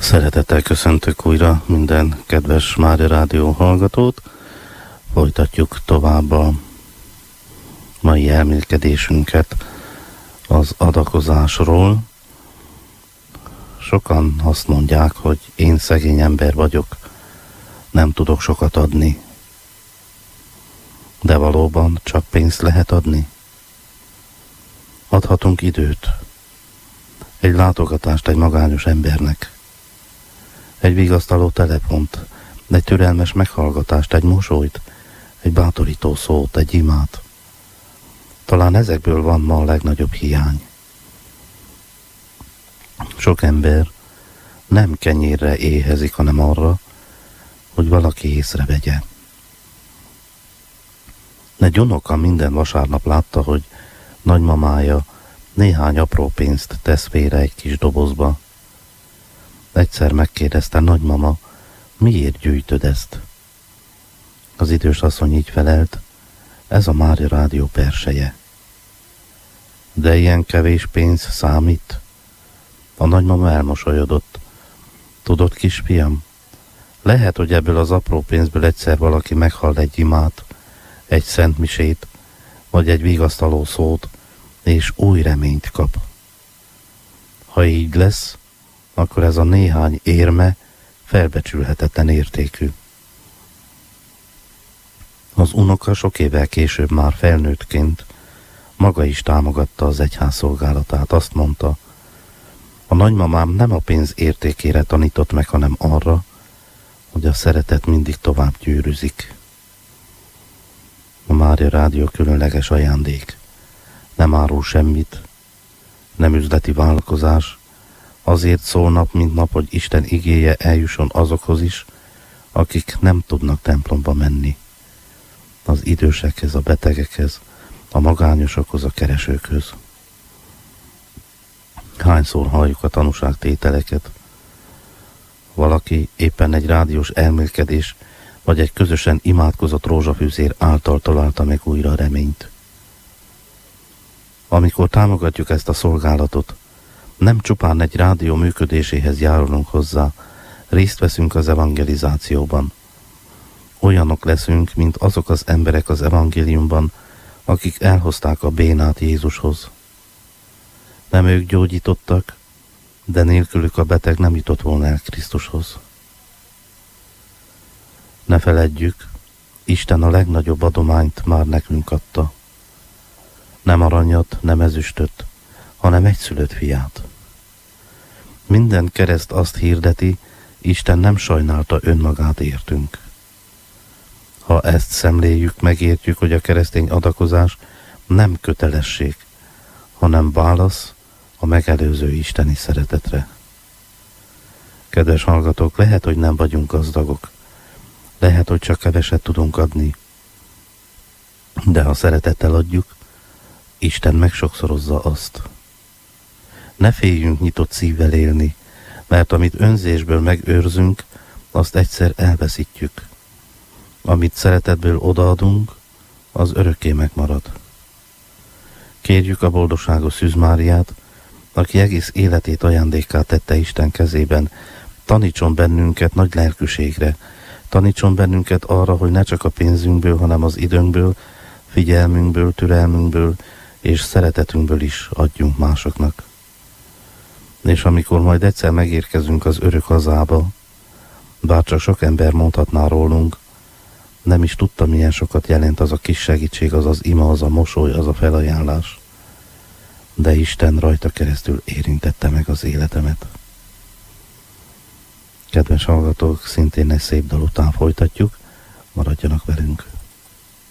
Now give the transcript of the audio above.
Szeretettel köszöntök újra minden kedves Mária Rádió hallgatót. Folytatjuk tovább a mai elmélkedésünket az adakozásról. Sokan azt mondják, hogy én szegény ember vagyok, nem tudok sokat adni. De valóban csak pénzt lehet adni? Adhatunk időt, egy látogatást egy magányos embernek, egy vigasztaló telefont, egy türelmes meghallgatást, egy mosolyt, egy bátorító szót, egy imát. Talán ezekből van ma a legnagyobb hiány. Sok ember nem kenyérre éhezik, hanem arra, hogy valaki észrevegye. Egy unoka minden vasárnap látta, hogy nagymamája néhány apró pénzt tesz félre egy kis dobozba. Egyszer megkérdezte: nagymama, miért gyűjtöd ezt? Az idős asszony így felelt: ez a Mária Rádió perseje. De ilyen kevés pénz számít? A nagymama elmosolyodott. Tudod, kisfiam, lehet, hogy ebből az apró pénzből egyszer valaki meghall egy imát, egy szentmisét, vagy egy vigasztaló szót, és új reményt kap. Ha így lesz, akkor ez a néhány érme felbecsülhetetlen értékű. Az unoka sok évvel később, már felnőttként maga is támogatta az egyház szolgálatát. Azt mondta: a nagymamám nem a pénz értékére tanított meg, hanem arra, hogy a szeretet mindig tovább gyűrűzik. A Mária Rádió különleges ajándék. Nem árul semmit, nem üzleti vállalkozás, azért szól nap mint nap, hogy Isten igéje eljusson azokhoz is, akik nem tudnak templomba menni. Az idősekhez, a betegekhez, a magányosokhoz, a keresőkhöz. Hányszor halljuk a tanúságtételeket? Valaki éppen egy rádiós elmélkedés, vagy egy közösen imádkozott rózsafűzér által találta meg újra a reményt. Amikor támogatjuk ezt a szolgálatot, nem csupán egy rádió működéséhez járulunk hozzá, részt veszünk az evangelizációban. Olyanok leszünk, mint azok az emberek az evangéliumban, akik elhozták a bénát Jézushoz. Nem ők gyógyítottak, de nélkülük a beteg nem jutott volna el Krisztushoz. Ne feledjük, Isten a legnagyobb adományt már nekünk adta. Nem aranyat, nem ezüstöt, hanem egyszülött fiát. Minden kereszt azt hirdeti, Isten nem sajnálta önmagát értünk. Ha ezt szemléljük, megértjük, hogy a keresztény adakozás nem kötelesség, hanem válasz a megelőző isteni szeretetre. Kedves hallgatók, lehet, hogy nem vagyunk gazdagok, lehet, hogy csak keveset tudunk adni, de ha szeretettel adjuk, Isten megsokszorozza azt. Ne féljünk nyitott szívvel élni, mert amit önzésből megőrzünk, azt egyszer elveszítjük. Amit szeretetből odaadunk, az örökké megmarad. Kérjük a boldogságos Szűz Máriát, aki egész életét ajándékká tette Isten kezében, tanítson bennünket nagy lelkűségre, tanítson bennünket arra, hogy ne csak a pénzünkből, hanem az időnkből, figyelmünkből, türelmünkből és szeretetünkből is adjunk másoknak. És amikor majd egyszer megérkezünk az örök hazába, bár csak sok ember mondhatná rólunk, nem is tudta, milyen sokat jelent az a kis segítség, az az ima, az a mosoly, az a felajánlás. De Isten rajta keresztül érintette meg az életemet. Kedves hallgatók, szintén egy szép dal után folytatjuk, maradjanak velünk.